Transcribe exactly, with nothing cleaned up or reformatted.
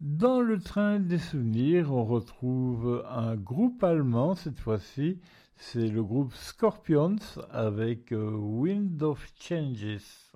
Dans le train des souvenirs, on retrouve un groupe allemand cette fois-ci. C'est le groupe Scorpions avec euh, Wind of Changes.